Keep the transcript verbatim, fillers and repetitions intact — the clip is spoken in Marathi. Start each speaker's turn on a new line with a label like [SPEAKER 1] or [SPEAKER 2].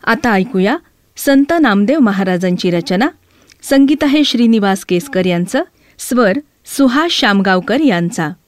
[SPEAKER 1] आता ऐकूया संत नामदेव महाराजांची रचना. संगीत आहे श्रीनिवास केसकर यांचं, स्वर सुहास शामगावकर यांचा.